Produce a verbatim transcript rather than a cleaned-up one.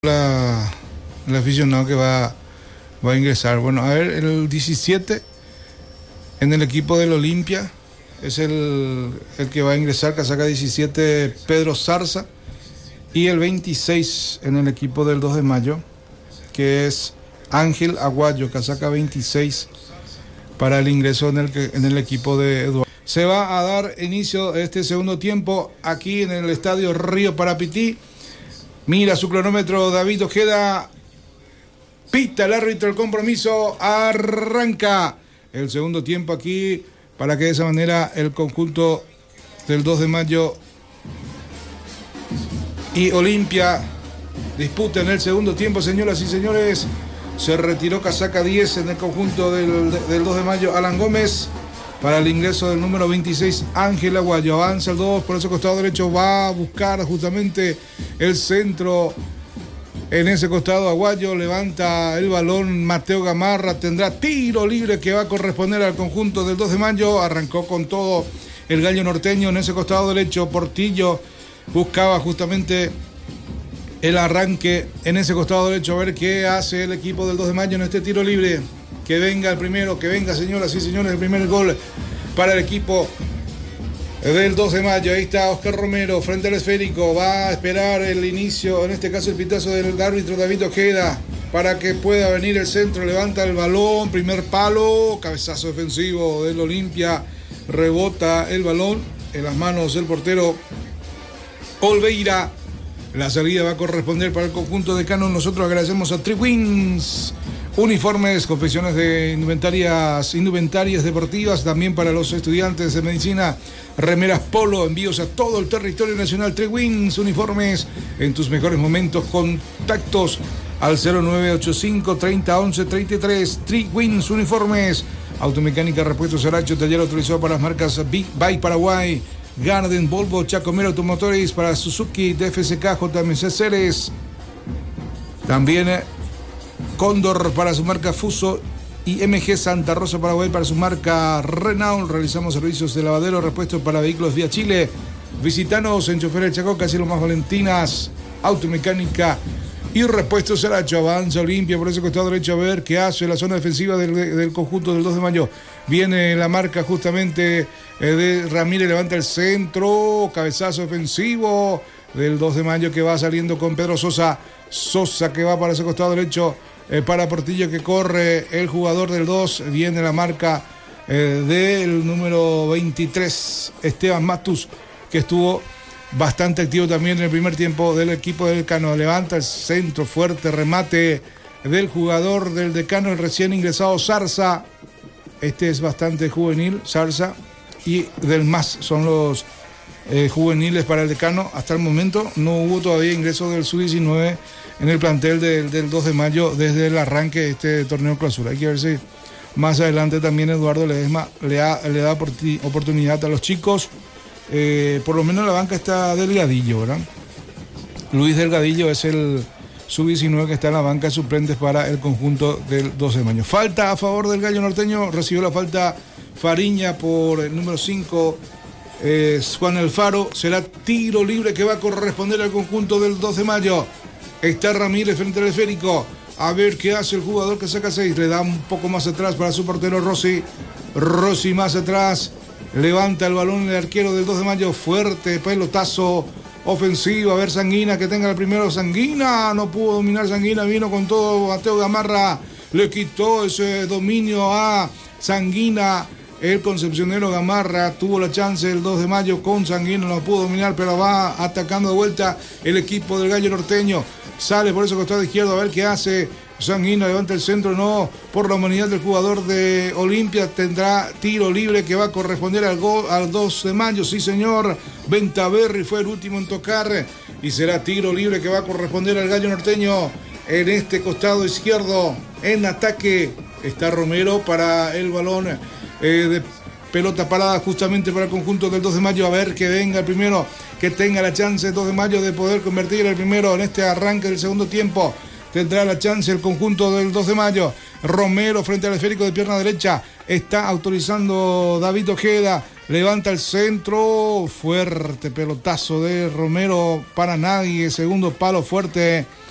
La, el aficionado que va, va a ingresar. Bueno, a ver, el diecisiete en el equipo del Olimpia es el, el que va a ingresar, casaca diecisiete, Pedro Zarza. Y el veintiséis en el equipo del dos de mayo, que es Ángel Aguayo, casaca veintiséis, para el ingreso en el, en el equipo de Eduardo. Se va a dar inicio a este segundo tiempo aquí en el estadio Río Parapití. Mira su cronómetro David Ojeda, pita el árbitro el compromiso, arranca el segundo tiempo aquí para que de esa manera el conjunto del dos de mayo y Olimpia disputen el segundo tiempo. Señoras y señores, se retiró casaca diez en el conjunto del, del dos de mayo, Alan Gómez, para el ingreso del número veintiséis, Ángel Aguayo. Avanza el dos por ese costado derecho, va a buscar justamente el centro en ese costado. Aguayo levanta el balón, Mateo Gamarra tendrá tiro libre que va a corresponder al conjunto del dos de mayo. Arrancó con todo el gallo norteño en ese costado derecho. Portillo buscaba justamente el arranque en ese costado derecho, a ver qué hace el equipo del dos de mayo en este tiro libre. Que venga el primero, que venga, señoras y señores, el primer gol para el equipo del dos de mayo. Ahí está Oscar Romero frente al esférico, va a esperar el inicio, en este caso el pitazo del árbitro David Ojeda, para que pueda venir el centro. Levanta el balón, primer palo, cabezazo defensivo del Olimpia, rebota el balón en las manos del portero Olveira. La salida va a corresponder para el conjunto de Cano. Nosotros agradecemos a Three Wins Uniformes, confecciones de indumentarias, indumentarias deportivas, también para los estudiantes de medicina, remeras polo, envíos a todo el territorio nacional. Three Wins Uniformes, en tus mejores momentos, contactos al cero nueve ocho cinco, treinta, once, treinta y tres. Three Wins Uniformes, automecánica, repuestos Saracho, taller autorizado para las marcas Big Bike Paraguay, Garden, Volvo, Chacomero Automotores, para Suzuki, D F C K, J M C Ceres, también Cóndor para su marca Fuso y M G Santa Rosa Paraguay para su marca Renault. Realizamos servicios de lavadero, repuestos para vehículos vía Chile. Visítanos en Chofer del Chaco, casi lo más Valentinas, automecánica y repuestos Saracho. Avanza Olimpia por ese costado derecho, a ver qué hace la zona defensiva del, del conjunto del dos de mayo. Viene la marca justamente eh, de Ramírez, levanta el centro, cabezazo defensivo del dos de mayo que va saliendo con Pedro Sosa. Sosa que va para ese costado derecho, eh, para Portillo que corre el jugador del dos. Viene la marca eh, del número veintitrés, Esteban Matus, que estuvo bastante activo también en el primer tiempo del equipo del Decano. Levanta el centro, fuerte remate del jugador del Decano, el recién ingresado Zarza. Este es bastante juvenil, Zarza, y del más son los eh, juveniles para el Decano. Hasta el momento no hubo todavía ingreso del sub diecinueve en el plantel del, del dos de mayo desde el arranque de este torneo clausura. Hay que ver si más adelante también Eduardo Ledesma le da, le da oportunidad a los chicos. Eh, por lo menos la banca está Delgadillo, ¿verdad? Luis Delgadillo es el sub diecinueve que está en la banca de suplentes para el conjunto del dos de mayo. Falta a favor del gallo norteño, recibió la falta Fariña por el número cinco, eh, Juan Alfaro. Será tiro libre que va a corresponder al conjunto del dos de mayo. Está Ramírez frente al esférico, a ver qué hace el jugador que saca seis, le da un poco más atrás para su portero Rossi. Rossi más atrás, levanta el balón el arquero del dos de mayo, fuerte pelotazo ofensivo, a ver Sanguina que tenga el primero. Sanguina, no pudo dominar Sanguina, vino con todo Mateo Gamarra, le quitó ese dominio a Sanguina. El concepcionero Gamarra tuvo la chance el dos de mayo con Sanguina, no pudo dominar, pero va atacando de vuelta el equipo del gallo norteño. Sale por ese costado izquierdo, a ver qué hace Sanguina, levanta el centro, no, por la humanidad del jugador de Olimpia. Tendrá tiro libre que va a corresponder al, gol, al dos de mayo, sí señor. Ventaverri fue el último en tocar y será tiro libre que va a corresponder al gallo norteño en este costado izquierdo. En ataque está Romero para el balón eh, de pelota parada justamente para el conjunto del dos de mayo, a ver que venga el primero, que tenga la chance el dos de mayo de poder convertir el primero en este arranque del segundo tiempo. Tendrá la chance el conjunto del dos de mayo. Romero frente al esférico de pierna derecha. Está autorizando David Ojeda. Levanta el centro. Fuerte pelotazo de Romero para nadie. Segundo palo fuerte